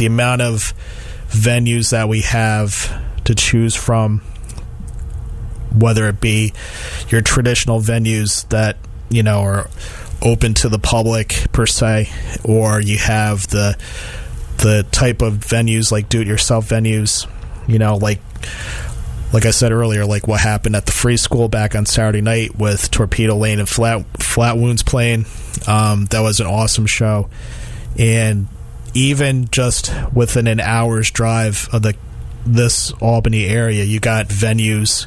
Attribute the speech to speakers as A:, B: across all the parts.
A: the amount of venues that we have to choose from, whether it be your traditional venues that, are open to the public per se, or you have the type of venues like do-it-yourself venues, like I said earlier, like what happened at the Free School back on Saturday night with Torpedo Lane and Flat Wounds playing. That was an awesome show. And even just within an hour's drive of this Albany area, you got venues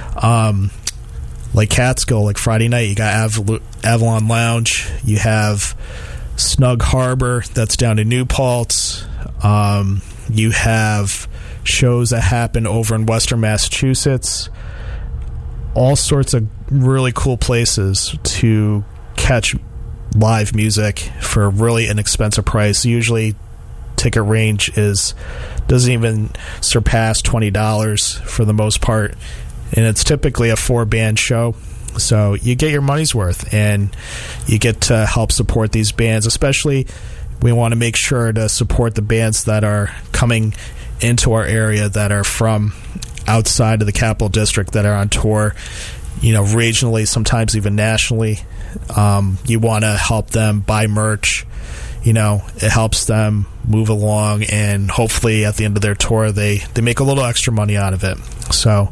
A: like Catskill, like Friday night, you got Avalon Lounge, you have Snug Harbor, that's down in New Paltz. You have shows that happen over in Western Massachusetts. All sorts of really cool places to catch live music for a really inexpensive price. Usually ticket range doesn't even surpass $20 for the most part, and it's typically a 4-band show. So you get your money's worth, and you get to help support these bands. Especially, we want to make sure to support the bands that are coming into our area that are from outside of the Capital District, that are on tour, regionally, sometimes even nationally. You want to help them buy merch. It helps them move along, and hopefully at the end of their tour, they make a little extra money out of it. So,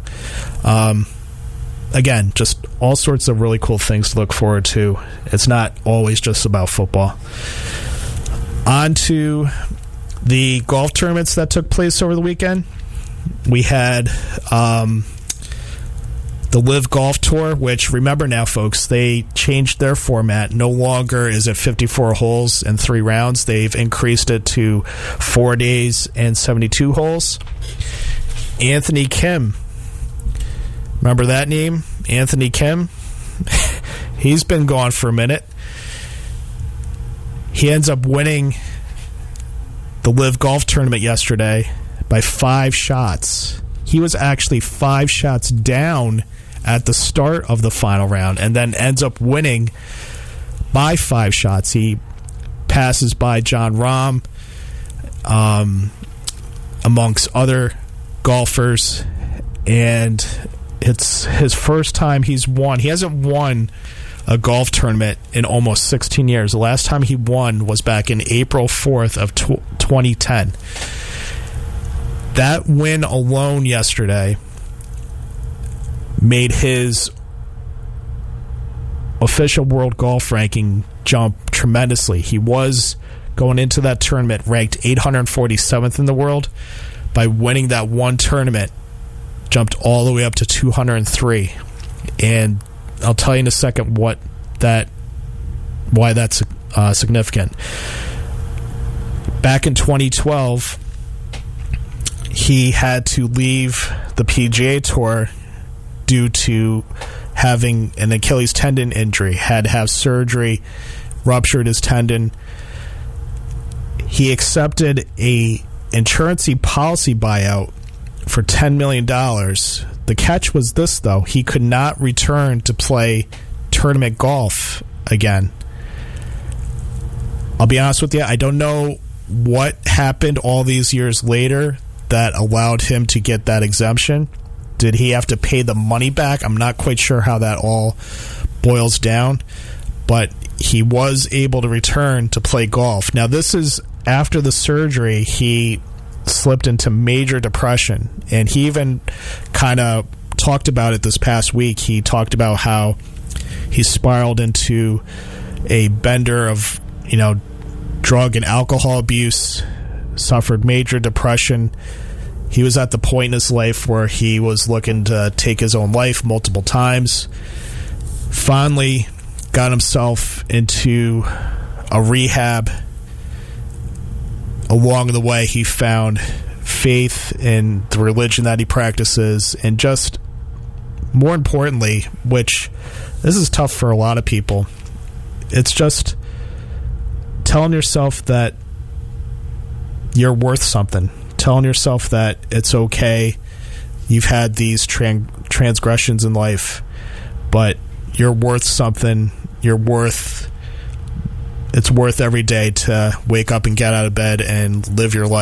A: again, just all sorts of really cool things to look forward to. It's not always just about football. On to the golf tournaments that took place over the weekend. We had the Live Golf Tour, which, remember now, folks, they changed their format. No longer is it 54 holes and 3 rounds. They've increased it to 4 days and 72 holes. Anthony Kim. Remember that name? Anthony Kim? He's been gone for a minute. He ends up winning the Live Golf Tournament yesterday by 5 shots. He was actually 5 shots down at the start of the final round, and then ends up winning by 5 shots. He passes by John Rahm, amongst other golfers, and it's his first time he's won. He hasn't won a golf tournament in almost 16 years. The last time he won was back in April 4th of 2010. That win alone yesterday made his official world golf ranking jump tremendously. He was, going into that tournament, ranked 847th in the world. By winning that one tournament, jumped all the way up to 203. And I'll tell you in a second why that's significant. Back in 2012, he had to leave the PGA Tour due to having an Achilles tendon injury. Had to have surgery, ruptured his tendon. He accepted a insurance policy buyout for $10 million. The catch was this, though. He could not return to play tournament golf again. I'll be honest with you, I don't know what happened all these years later that allowed him to get that exemption. Did he have to pay the money back? I'm not quite sure how that all boils down, but he was able to return to play golf. Now, this is after the surgery. He slipped into major depression, and he even kind of talked about it this past week. He talked about how he spiraled into a bender of, drug and alcohol abuse, suffered major depression. He was at the point in his life where he was looking to take his own life multiple times. Finally got himself into a rehab. Along the way, he found faith in the religion that he practices, and just more importantly, which this is tough for a lot of people, it's just telling yourself that you're worth something. Telling yourself that it's okay. You've had these transgressions in life, but you're worth something. It's worth every day to wake up and get out of bed and live your life.